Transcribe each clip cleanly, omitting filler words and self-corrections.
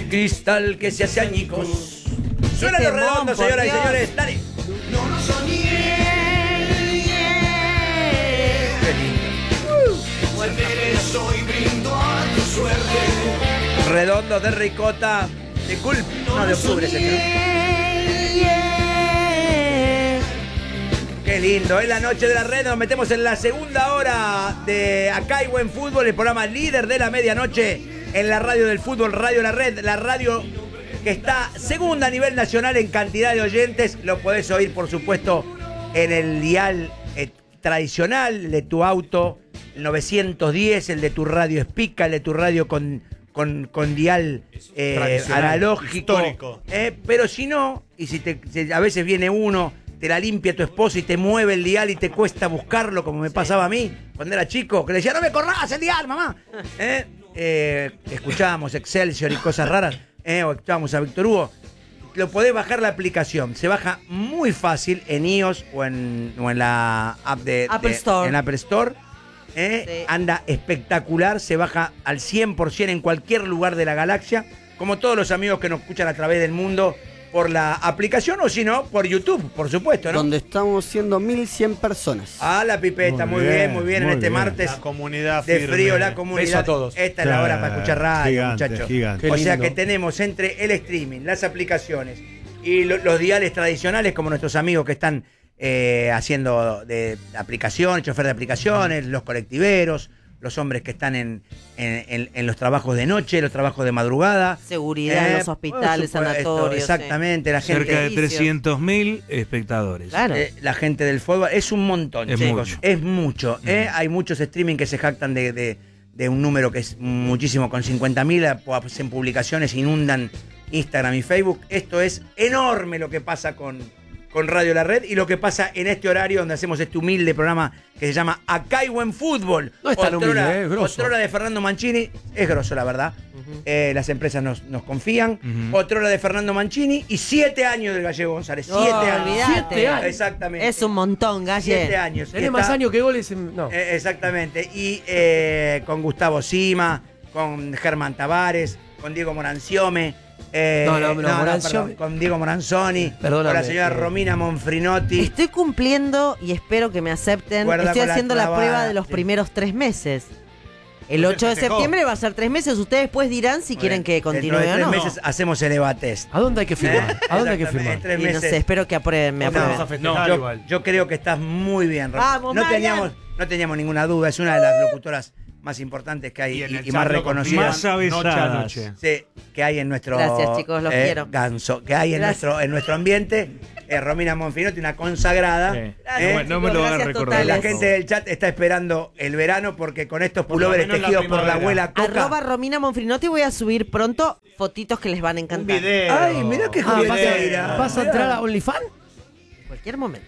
cristal que se hace añicos. Suena Los Redondos, señoras y señores. Dale. No lo soñé. Qué lindo. Vuelves hoy, brindo a tu suerte. Redondos de ricota. De culpa. No, de octubre, señor. Qué lindo, es la noche de la red, nos metemos en la segunda hora de Acá hay Buen Fútbol, el programa líder de la medianoche en la radio del fútbol, Radio La Red, la radio que está segunda a nivel nacional en cantidad de oyentes. Lo podés oír, por supuesto, en el dial tradicional, el de tu auto, el 910, el de tu radio Espica, el de tu radio con dial analógico. Histórico. Pero si no, y si a veces viene uno, te la limpia tu esposo y te mueve el dial y te cuesta buscarlo, como me pasaba a mí cuando era chico, que le decía, no me corras el dial, mamá. Escuchábamos Excelsior y cosas raras, o escuchábamos a Víctor Hugo. Lo podés bajar la aplicación, se baja muy fácil en iOS o en la app de Apple Store. En Apple Store. Sí. Anda espectacular, se baja al 100% en cualquier lugar de la galaxia, como todos los amigos que nos escuchan a través del mundo por la aplicación o si no, por YouTube, por supuesto, ¿no? Donde estamos siendo 1100 personas. Ah, la pipeta, muy bien en este martes La comunidad de firme. frío, la comunidad. Beso a todos. Esta es la hora para escuchar radio, Gigante, muchachos. gigante. O sea lindo. que tenemos entre el streaming, las aplicaciones y los diales tradicionales, como nuestros amigos que están haciendo de aplicaciones, chofer de aplicaciones, los colectiveros, los hombres que están en los trabajos de noche, los trabajos de madrugada. Seguridad en los por hospitales, supuesto, sanatorios. exactamente, la Cerca gente, de 300.000 espectadores. Claro. la gente del fútbol. Es un montón, Es chicos. mucho. Es mucho. Hay muchos streaming que se jactan de un número que es muchísimo, con 50.000 hacen publicaciones, inundan Instagram y Facebook. Esto es enorme lo que pasa con Radio La Red y lo que pasa en este horario donde hacemos este humilde programa que se llama Acá hay Buen Fútbol. No es tan humilde, es grosso. Otrora de Fernando Mancini, es grosso la verdad. Las empresas nos confían. Otrora de Fernando Mancini y 7 años del Gallego González. 7 años. olvidate. 7 años. Exactamente. Es un montón, 7 Galle. años. Tenés Y más está- años que goles en... No. Exactamente. Y con Sima, con Germán Tavares, con Diego Moranciome. Moranciome. Con Diego Moranzoni, Perdóname, con la señora Romina Monfrinotti. Estoy cumpliendo y espero que me acepten. Guarda Estoy con la haciendo la clavada, prueba de los sí. primeros 3 meses. El Usted 8 de festejó. septiembre va a ser 3 meses. Ustedes después dirán si quieren que continúe Dentro de o 3 no. meses hacemos el EVA test. ¿A dónde hay que firmar? ¿A dónde hay que Exactamente, firmar? en 3 Y no meses. sé, espero que me No, aprueben. Vamos a festejar igual. yo creo que estás muy bien, Rom. Vamos, no Marian. teníamos ninguna duda. Es una de las locutoras más importantes que hay Y en el y más chat lo reconocidas. Más avesadas. Noche a noche. Sí, que hay en nuestro Gracias, chicos, los quiero. ganso, que hay en Gracias. nuestro ambiente. Romina Monfinotti, una consagrada. Sí. Gracias, No me lo van a gracias recordar. La totales. gente del chat está esperando el verano porque con estos Por lo pulóveres menos la tejidos por la primavera. abuela Coca. ¡@ Romina Monfrinotti. Voy a subir pronto fotitos que les van a Un encantar. video. Ay, mirá qué Ah, juguetera. ¿vas a entrar a OnlyFans? En cualquier momento.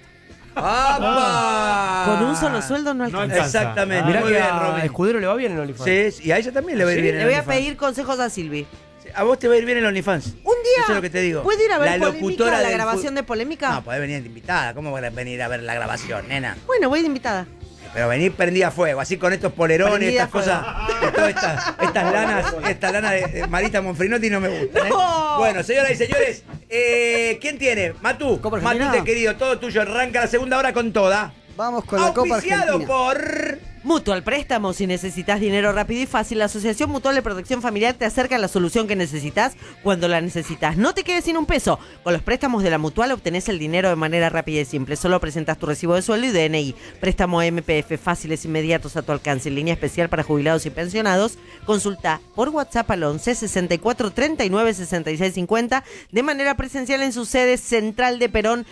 ¡Apa! Con un solo sueldo no No alcanza. alcanza. Exactamente. Mirá muy que bien, a Romy. Escudero le va bien en OnlyFans. Sí, y a ella también le va a ir bien en Le voy a OnlyFans. pedir consejos a Silvi. Sí, a vos te va a ir bien en OnlyFans. Un día. Eso es lo que te digo. ¿Puede ir a ver La Polémica, locutora la del grabación de Polémica? No, podés venir de invitada. ¿Cómo vas a venir a ver la grabación, nena? Bueno, voy de invitada. Pero venir prendida a fuego, así con estos polerones, Prendida estas a fuego. cosas, y todas estas lanas de Marita Monfrinotti no me gustan. No. Bueno, señoras y señores, ¿quién tiene? Matú, Copa Argentina. Matute, querido, todo tuyo. Arranca la segunda hora con toda. Vamos con la Copa Auspiciado Argentina. por... Mutual Préstamo. Si necesitas dinero rápido y fácil, la Asociación Mutual de Protección Familiar te acerca a la solución que necesitas cuando la necesitas. No te quedes sin un peso. Con los préstamos de la Mutual obtenés el dinero de manera rápida y simple. Solo presentas tu recibo de sueldo y DNI. Préstamo MPF fáciles, inmediatos, a tu alcance. Línea especial para jubilados y pensionados. Consulta por WhatsApp al 11 64 39 66 50 de manera presencial en su sede central de Perón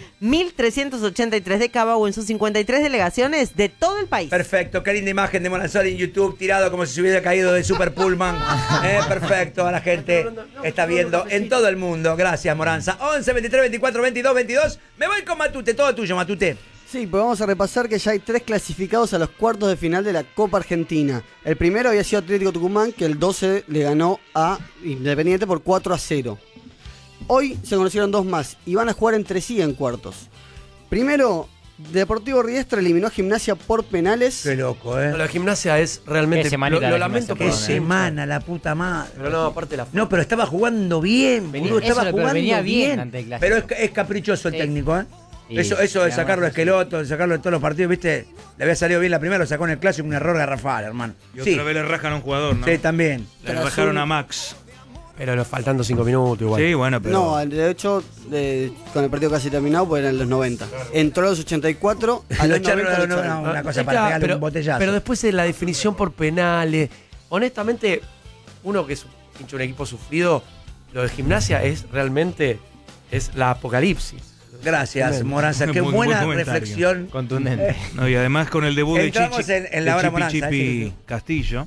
1383 de Cava o en sus 53 delegaciones de todo el país. Perfecto, qué linda imagen de Moranzoni en YouTube, tirado como si se hubiera caído de Super Pullman. Perfecto, a la gente está viendo en todo el mundo. Gracias, Moranza. 11, 23, 24, 22, 22. Me voy con Matute, todo tuyo, Matute. Sí, pues vamos a repasar que ya hay 3 clasificados a los cuartos de final de la Copa Argentina. El primero había sido Atlético Tucumán, que el 12 le ganó a Independiente por 4-0. Hoy se conocieron 2 más y van a jugar entre sí en cuartos. Primero, Deportivo Riestra eliminó a Gimnasia por penales. Qué loco, ¿eh? La gimnasia es realmente. Qué semanita Lo la lamento gimnasia, por Qué semana, la puta madre. Pero no, aparte la. No, pero estaba jugando bien, Venía- boludo. Estaba eso, pero jugando venía bien bien. ante el Clásico. Pero es caprichoso el Sí. técnico, ¿eh? Sí, Eso de además, sacarlo a sí. Esqueloto, de sacarlo de todos los partidos, ¿viste? Le había salido bien la primera, lo sacó en el Clásico, un error garrafal, hermano. Y Sí, otra vez le rajan a un jugador, ¿no? sí, también. Le rajaron a Max. Pero faltando 5 minutos igual. Sí, bueno, pero. No, de hecho, con el partido casi terminado, pues eran los 90. Entró a los 84, a Lo los echaron 90 lo a echaron. una cosa Sí, para claro, pegarle un botellazo. Pero después de la definición por penales, honestamente, uno que es hincha de un equipo sufrido, lo de Gimnasia es realmente la apocalipsis. Gracias, Moranza. Qué Muy buena buen comentario. reflexión. Contundente. No, y además con el debut de Entramos Chichi, en la de hora Chipi Moranza, Chipi sí. Castillo,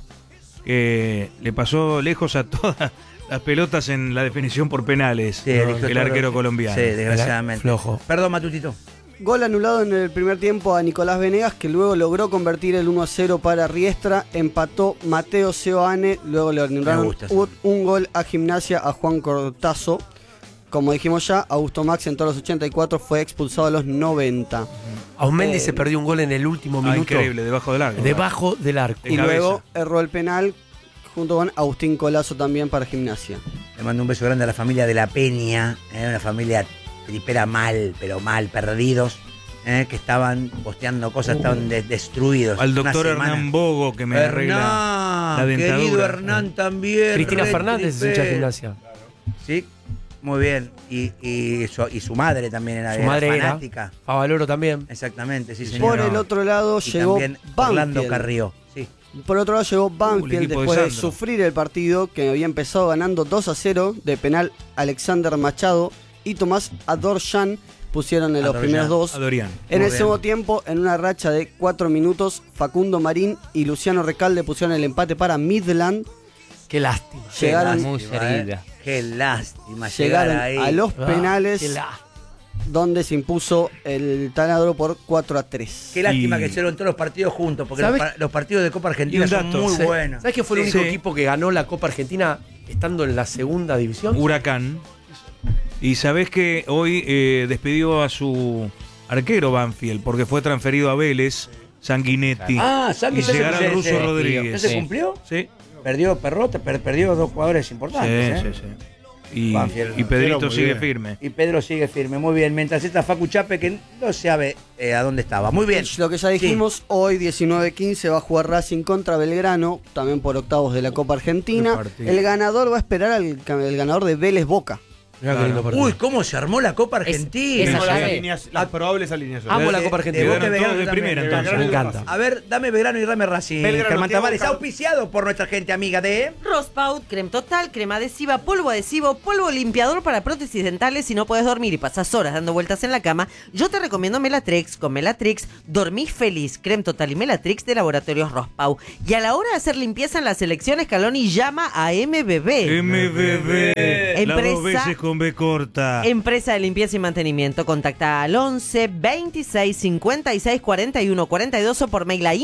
que le pasó lejos a todas las pelotas en la definición por penales, Sí, eligió el todo arquero lo que- colombiano. Sí, desgraciadamente. Flojo. Perdón, Matutito. Gol anulado en el primer tiempo a Nicolás Venegas, que luego logró convertir el 1-0 para Riestra. Empató Mateo Seoane, luego le anularon gusta ese un gol a Gimnasia a Juan Cortazo. Como dijimos ya, Augusto Max entró a los 84, fue expulsado a los 90. Aumendi se perdió un gol en el último Ah, minuto. increíble, debajo del arco. Debajo del arco. De Y cabeza. luego erró el penal junto con Agustín Colazo también para Gimnasia. Le mando un beso grande a la familia de La Peña, una familia tripera mal, pero mal, perdidos, que estaban posteando cosas, estaban destruidos. Al Una doctor semana. Hernán Bogo que me arregla la dentadura. Querido Hernán también. Cristina re Fernández es tripé. hincha de Gimnasia. Sí, muy bien. Y su madre también era, Su era madre fanática. Favaloro también. Exactamente, sí, señor. Por el otro lado Y llegó también Orlando Banfield. Carrió. Sí. Por otro lado llegó el Banfield equipo de después de Sandro. sufrir el partido, que había empezado ganando 2-0 de penal. Alexander Machado y Tomás Adorjan pusieron en los Adorjan. primeros dos. A Dorian. En Muy el bien. segundo tiempo, en una racha de 4 minutos, Facundo Marín y Luciano Recalde pusieron el empate para Midland. Qué lástima. Llegaron, Muy cerita. Qué lástima llegar llegaron ahí. a los Ah, penales, qué lástima. donde se impuso el Taladro por 4-3. Qué lástima Y- que hicieron todos los partidos juntos, porque ¿Sabes? los partidos de Copa Argentina Y un son dato. muy Sí. buenos. ¿Sabes qué fue el Sí. único equipo que ganó la Copa Argentina estando en la segunda división? Huracán. Y sabés que hoy despidió a su arquero Banfield porque fue transferido a Vélez, Sanguinetti. Ah, Santi, y ya se llegará cumplió Russo ese. Rodríguez. ¿No se Sí. cumplió? Sí, Perdió Perrota, perdió dos jugadores sí, importantes. sí, ¿eh? sí. Y Banfield. Pedrito Muy sigue bien. firme. Y Pedro sigue firme, muy bien. Mientras está Facu Chape, que no se sabe a dónde estaba. Muy bien. Lo que ya dijimos, hoy 19-15 va a jugar Racing contra Belgrano, también por octavos de la Copa Argentina. Qué partido. El ganador va a esperar al ganador de Vélez Boca. Mirá qué lindo partido. Uy, cómo se armó la Copa esa Argentina. llave. Las probables alineaciones. Amo la de- Copa de Argentina. Boca y Quedaron Belgrano todos de también. primera, entonces. Me encanta. A ver, dame Belgrano y dame Racing. Belgrano, Germán Thiago Tavares, Cardoso. auspiciado por nuestra gente amiga de... Rospaut, crema total, crema adhesiva, polvo adhesivo, polvo limpiador para prótesis dentales. Si no puedes dormir y pasas horas dando vueltas en la cama, yo te recomiendo Melatrex. Con Melatrex dormís feliz. Crema total y Melatrex de Laboratorios Rospau. Y a la hora de hacer limpieza en la selección, Scaloni llama a MBB. MBB. La dos Empresa- veces con B corta. Empresa de limpieza y mantenimiento. Contacta al 11 26 56 41 42 o por mail a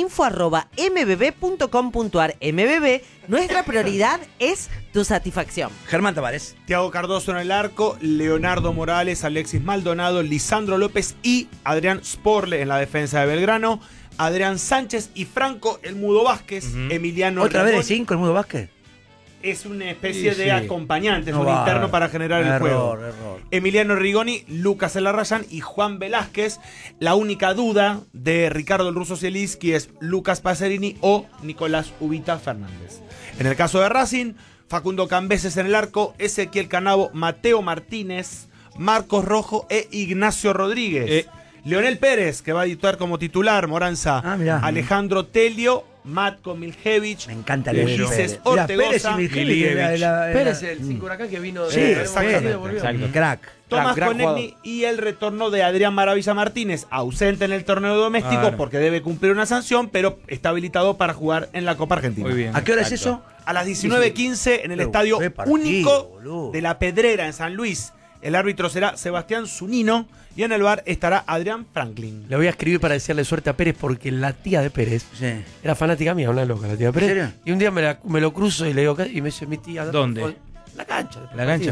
info@mbb.com.ar. MBB, nuestra prioridad es tu satisfacción. Germán Tavares. Thiago Cardoso en el arco, Leonardo Morales, Alexis Maldonado, Lisandro López y Adrián Sporle en la defensa de Belgrano. Adrián Sánchez y Franco El Mudo Vázquez, Emiliano ¿Otra vez de Rigoni. 5 el Mudo Vázquez? Es una especie Sí, de sí. acompañante, es No un va. interno para generar el juego. Error. Emiliano Rigoni, Lucas Elarrayan y Juan Velázquez. La única duda de Ricardo el Russo Zielinski es Lucas Pacerini o Nicolás Ubita Fernández. En el caso de Racing, Facundo Cambeses en el arco, Ezequiel Canavo, Mateo Martínez, Marcos Rojo e Ignacio Rodríguez. Leonel Pérez, que va a dictar como titular, Moranza. Ah, mirá. Alejandro Telio, Matko Miljevic. Me encanta Ulises Leonel Pérez. Ortegoza. Mirá, Pérez y Miljevic, Pérez, el 5 Huracán que vino Sí, de exactamente. volvió. Exacto. Crack. Tomás gran Conegni y el retorno de Adrián Maravilla Martínez, ausente en el torneo doméstico Claro. porque debe cumplir una sanción, pero está habilitado para jugar en la Copa Argentina. Muy bien. ¿A qué hora es eso? A las 19:15 en el Pero estadio qué partido, único boludo. de La Pedrera en San Luis. El árbitro será Sebastián Zunino y en el bar estará Adrián Franklin. Le voy a escribir para desearle suerte a Pérez porque la tía de Pérez Sí. era fanática mía, una loca la tía de Pérez. serio? Y un día me lo cruzo y le digo, y me dice mi tía. ¿Dónde? La cancha. ¿La cancha?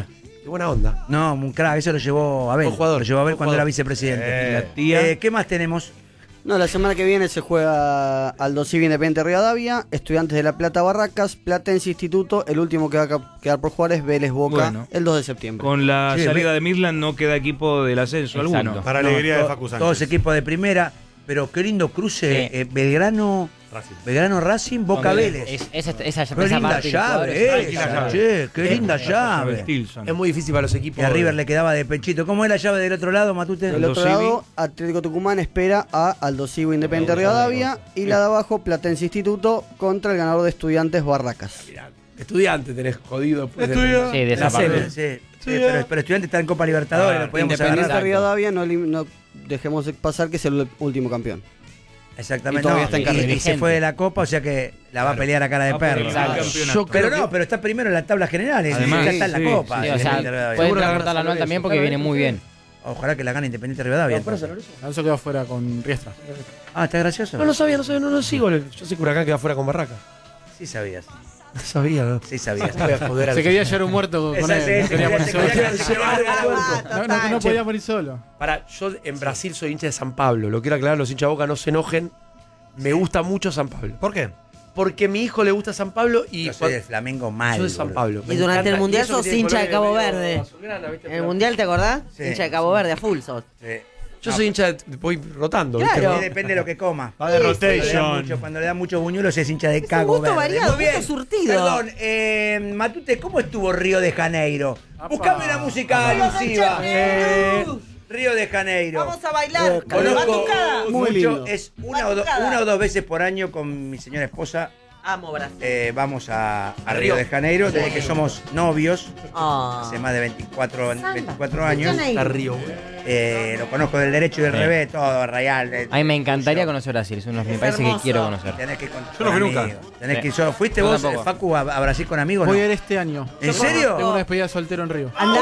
Qué buena onda. No, un crack, eso lo llevó Abel. Buen jugador, Lo llevó Abel buen cuando jugador. era vicepresidente. La tía. ¿Qué más tenemos? No, la semana que viene se juega Aldo Civi Independiente Rivadavia, Estudiantes de La Plata Barracas, Platense Instituto, el último que va a quedar por jugar es Vélez Boca, Bueno. el 2 de septiembre. Con la Sí, salida de Midland no queda equipo del ascenso Exacto. alguno. Para No, alegría de to- Facu Sánchez. Todos equipos de primera, pero qué lindo cruce. Sí. Belgrano Racing, Boca Vélez. Esa Qué esa linda parte del cuadro llave es- esa, che, qué linda llave. Stilson. Es muy difícil para los Y equipos. a River le quedaba de pechito. ¿Cómo es la llave del otro lado, Matute? Del otro Civi. lado, Atlético Tucumán espera a Aldo Civi Independiente Rivadavia y la de abajo, Platense Instituto contra el ganador de Estudiantes Barracas. Estudiante tenés jodido. Pues, Sí, de esa la parte. sede. Sí, pero Estudiante está en Copa Libertadores, lo podíamos Independiente agarrar. Rivadavia, no dejemos de pasar que es el último campeón. Exactamente. Y todavía no, está en carrera. y se fue de la Copa, o sea que la va a pelear a cara de perro. Exacto. Pero no, pero está primero en la tabla general. Además, ya está en la sí, Copa. Sí, o sea, Independiente Rivadavia. puede Seguro entrar que por la van a anual saber también eso. porque viene muy bien. Ojalá que la gane Independiente Rivadavia. Alonso quedó afuera con Riestra. Ah, está gracioso. No lo sabía, no lo sigo. Yo sé que Huracán queda fuera con Barraca. Sí sabías. No sabía, ¿no? Sí sabías. Voy a joder Se quería llevar un muerto con Esa él. sí, No quería morir solo. No Che, podía morir solo. Yo en Brasil soy hincha de San Pablo. Lo quiero aclarar, los hinchas de Boca no se enojen. Me gusta mucho San Pablo. ¿Por qué? Porque a mi hijo le gusta San Pablo y Yo soy del Flamengo mal. yo de San boludo. Pablo. Y durante el Mundial sos hincha de Cabo Verde. ¿viste? En el Mundial, ¿te acordás? Sí. Hincha de Cabo Verde, a full sos. Sí. Yo soy hincha de. Voy rotando. ¿viste? Claro. Sí, depende de lo que coma. Va de rotation. Cuando le dan muchos buñuelos es hincha de un Cago gusto Verde. variado, Muy bien. gusto surtido. Perdón, Matute, ¿cómo estuvo Río de Janeiro? Buscame una música alusiva. Río de Janeiro. Vamos a bailar. Conozco Batucada. Muy mucho, lindo. es una o Batucada. dos veces por año con mi señora esposa. Amo Brasil. Vamos a Río de Janeiro desde que somos novios, Ah. hace más de 24 años. Está Río, güey. Lo conozco del derecho y del revés, todo real. A mí me encantaría conocer Brasil, es uno de los países que quiero conocer. Tenés que ir con Yo no fui con nunca. amigos. Tenés que ir Sí. ¿Fuiste Yo vos, tampoco. Facu, a Brasil con amigos? Voy no? a ir este año. ¿En serio? Tengo una despedida de soltero en Río. Andá,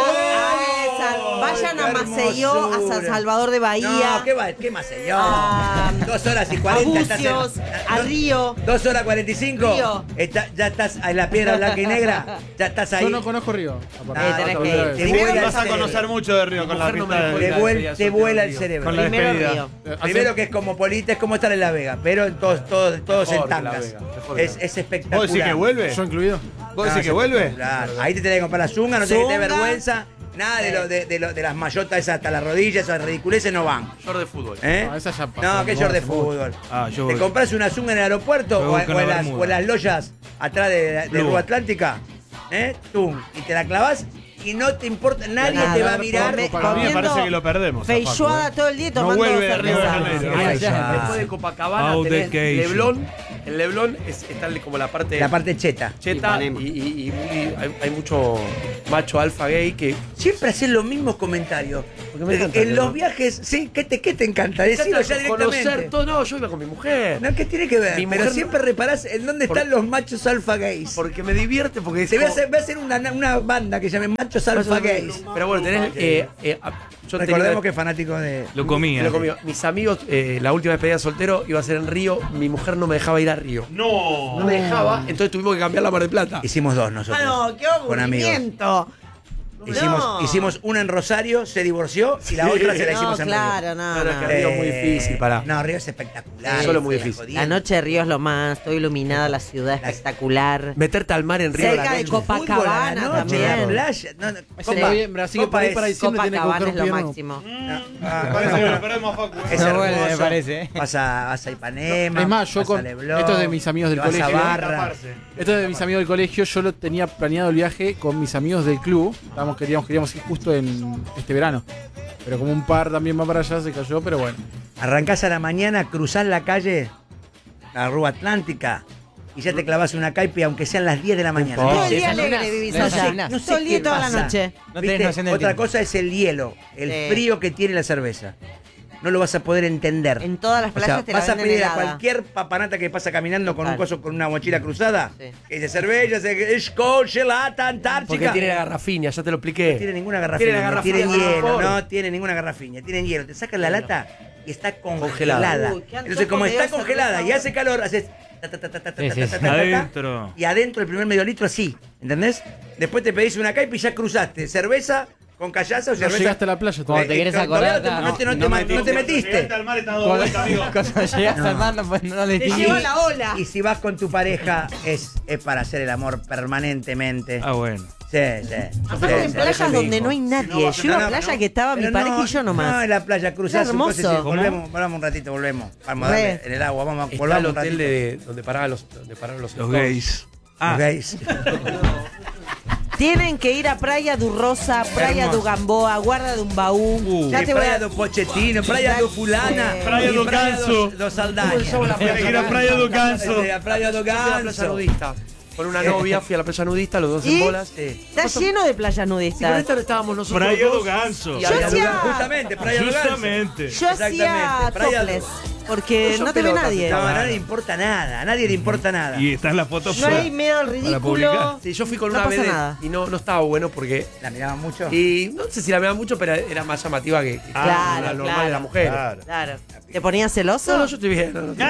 ¡Oh! vayan a ¡Qué Maceió, a San hermosura! Salvador de Bahía, No, ¿qué más sé yo? Ah, 2 horas y a 40. estás en- Bucios, a Río. 2 horas 45. Río. Ya estás en la piedra blanca y negra. Ya estás ahí. Yo no conozco Río. Ah, tenés te que ir. te vuela el Vas a cerebro. conocer mucho de Río con la mujer no me fiesta dejó de... ir. Te vuela el cerebro. Con la Primero despedida. Río. Primero que es cosmopolita, es como estar en La Vega, pero en todos Mejor en que La tangas. Vega, mejor que Es La Vega. espectacular. ¿Vos decís que vuelve? Yo incluido. ¿Vos decís que vuelve? Espectacular. Ahí te tenés que comprar la zunga, no tenés que tener Zunga. vergüenza. Nada de las mayotas esas hasta las rodillas, esas ridiculeces no van. Short de fútbol. ¿Eh? No, esa ya pasó. No, que short de Hace mucho. fútbol. Ah, yo ¿Te voy. compras una zunga en el aeropuerto Yo o, voy con la bermuda. o en las loyas atrás de Club. Rúa Atlántica? Tum, y te la clavas y no te importa, nadie Nada, te va a come- mirar. A mí me comiendo parece que lo perdemos. a Facu, Feijoada todo el día y No tomando vuelve de Río de cerveza. Janeiro. Ahí, ya. después de Copacabana Out tenés vacation. Leblon. En Leblon está como la parte La parte cheta. cheta y hay mucho macho alfa gay que Siempre haces los mismos comentarios. Porque me encanta, En ¿no? los viajes, sí, ¿qué te encanta? Decilo ya directamente. conocer todo. No, yo iba con mi mujer. No, ¿qué tiene que ver? Mi Pero mujer- siempre reparás en dónde Por- están los machos alfa gays. Porque me divierte, porque es Te voy a como- hacer una banda que se llame Machos Alfa Gays. Pero bueno, tenés. Yo Recordemos tenía- que es fanático de. Lo comía. Lo comí. Mis amigos, la última despedida de soltero iba a ser en Río. Mi mujer no me dejaba ir a Río. No. No me dejaba, entonces tuvimos que cambiar la Mar del Plata. Hicimos dos nosotros. Ah, no, qué Con amigos. aburrimiento. Hicimos una en Rosario, se divorció y la otra se la No, hicimos en Río. claro, no, No, no, no. que Río es muy difícil, pará. No, Río es espectacular. Solo muy la difícil. jodida. La noche de Río es lo más, todo iluminada, la ciudad espectacular. Meterte al mar en Río. Cerca a la de noche. Copacabana Fútbol a la noche, también. la playa. No, no, Se Copa- ve bien, Brasil que Copa por ahí es- para diciembre tiene que Copacabana buscar es un lo piano. máximo. Parece que lo perdemos, Facu. Es No, hermoso. bueno, me parece, ¿eh? Vas a Ipanema. Es más, yo vas a con- Leblon, esto es de mis amigos del te vas colegio. a Barra. Esto es de mis amigos del colegio. Yo lo tenía planeado el viaje con mis amigos del club. Queríamos ir justo en este verano. Pero como un par también va para allá, se cayó, pero bueno. Arrancás a la mañana, cruzás la calle, la Rúa Atlántica, y ya te clavas una caipi, aunque sean las 10 de la mañana. Todo el Sí, día desayunás, alegre vivís desayunás. allá. No sé Todo el día y qué toda la pasa. noche. No tenés ¿Viste? noción del Otra tiempo. cosa es el hielo, el Sí. frío que tiene la cerveza. No lo vas a poder entender. En todas las O sea, playas te la vas a venden pedir a helada. cualquier papanata que pasa caminando con un Total. coso con una mochila cruzada. Sí. Que dice cerveza, es congelada, Porque antártica. tiene la garrafiña, ya te lo No expliqué. tiene ninguna Tiene la garrafiña, garrafiña tiene de hielo, vapor. no tiene ninguna garrafiña, tienen hielo. Te sacan la lata y está Congelada. congelada. Uy, qué antojo Entonces, como me dio está esa congelada y cerveza. hace calor, haces Adentro. Y adentro el primer medio litro así, ¿entendés? Después te pedís una caipa y ya cruzaste. Cerveza con callaza o No cerveza. llegaste a la playa Cuando todavía. te quieres Todavía acordar. no te metiste. Llegaste al mar, está todo vuelta, amigo. Cuando llegas al mar, pues no le Te distinguís. lleva la ola. Y si vas con tu pareja, es para hacer el amor permanentemente. Ah, bueno. Sí, sí. Aparte en Sí, playas sí. donde no hay nadie. Yo iba a playa que estaba mi Pero pareja no, y yo No, nomás. en la playa cruzás Era un coche y hermoso. decís, volvemos un ratito, volvemos. Vamos a Re. darle en el agua, vamos, Está el volvamos un hotel ratito. donde paraban los Los Stones. gays. Los gays. Tienen que ir a Praia do Rosa, Praia do Gamboa, Guarda de un Baú. Ya Y te voy Praia a... do Pochettino, Praia do Fulana, Praia y do Praia Ganso. do Saldaña. Tiene que ir a Praia do Ganso. A Praia do Fui a la playa Ganso. nudista. Con una novia fui a la playa nudista, los dos ¿Y? en bolas. Está lleno de playas Sí, pero nudistas. esta no estábamos nosotros Praia do dos. Ganso. Y Yo había- hacía- Justamente, Praia do Ganso. Justamente. Yo hacía Exactamente, Praia do- topless, porque Yo no te ve pelotas nadie. No, estaba. a nadie le importa nada, a nadie le importa nada. Y está en la foto No hay miedo al publicar. ridículo. Sí, yo fui con No una pasa vedette nada. y no estaba bueno porque. ¿La miraban mucho? Y no sé si la veía mucho, pero era más llamativa que Claro, la normal claro. de la mujer. Claro. ¿Te ponías celoso? No, no, yo estoy bien. No, no,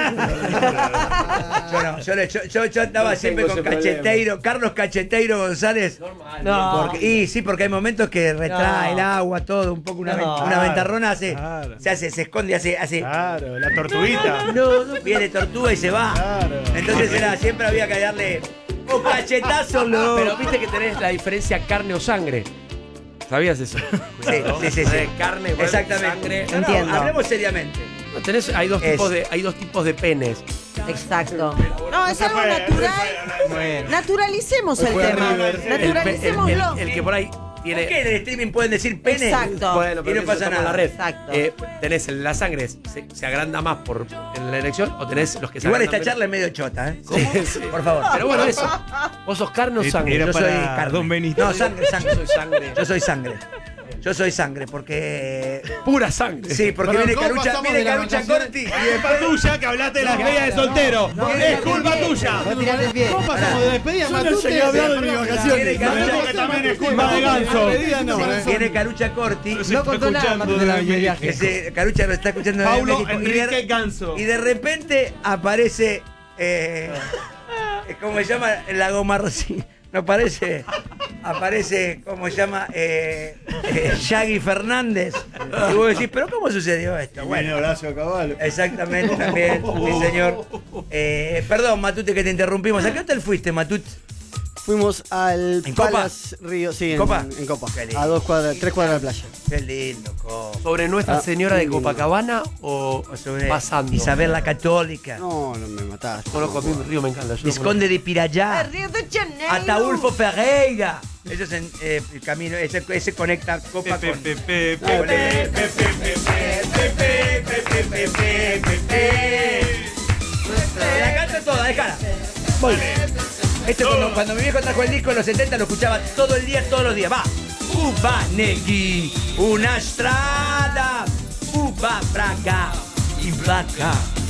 Yo no, yo andaba No siempre tengo con ese Cacheteiro, Carlos Cacheteiro González. No. Y sí, porque hay momentos que retrae el agua, todo, un poco una, No. una ventarrona hace, Claro. se esconde, hace, Claro, la tortuguita. viene tortuga y se va. Claro. Entonces siempre había que darle un cachetazo, loco. Pero viste que tenés la diferencia carne o sangre. ¿Sabías eso? Sí. Carne, bueno, Exactamente. sangre. No, Entiendo. hablemos seriamente. No, hay dos tipos de penes. Exacto. No, es algo natural. Naturalicemos el tema. Naturalicémoslo. El que por ahí tiene. ¿Por qué en el streaming pueden decir pene? Exacto. Bueno, Y pero no eso pasa está por nada. la red. Exacto. Tenés la sangre, se agranda más en la elección o tenés los que se Igual agrandan esta charla es medio chota, ¿eh? menos. Sí. Por favor. Pero bueno, eso. ¿Vos sos carne o sangre? Era Yo soy para carne. Don Benito. No, sangre. Yo soy sangre. Yo soy sangre porque. Pura sangre. Sí, porque Pero viene ¿cómo Carucha, pasamos viene de las Carucha vacaciones? Corti. Y es culpa tuya que hablaste de las despedidas de soltero. Es culpa tuya. ¿Cómo pasamos de despedida a Yo no Matute? llegué a hablar de mis Viene vacaciones. Carucha, Porque también es culpa de Ganso. viene Carucha Corti. No contó nada más de la viaje. Ese Carucha lo está escuchando de Paulo México. Enrique Ganso. Y de repente aparece. ¿Cómo se llama? La goma Rossi. No aparece. Aparece, ¿cómo se llama? Shaggy Fernández. Y vos decís, ¿pero cómo sucedió esto? Bueno, Horacio Caballo. exactamente también, sí, señor. Perdón, Matute, que te interrumpimos. ¿A qué hotel fuiste, Matut? Fuimos al ¿En Copa? Palace Río, sí, ¿En Copa? En Copa. Qué lindo. A 3 cuadras de la playa. Qué lindo, Copa. ¿Sobre Nuestra Ah, Señora de sí. Copacabana o Sobre pasando? Isabel la Católica. No, no me mataste. Conozco a mí, Río me encanta. Yo lo Visconde de Pirayá. Río de Janeiro. Ataulfo Ferreira. Eso es en el camino, ese conecta Copa con. La canto toda, déjala. Esto cuando mi viejo trajo el disco en los 70 lo escuchaba todo el día, todos los días. Va. Uba neghi, una strada. Uba braga y vaca.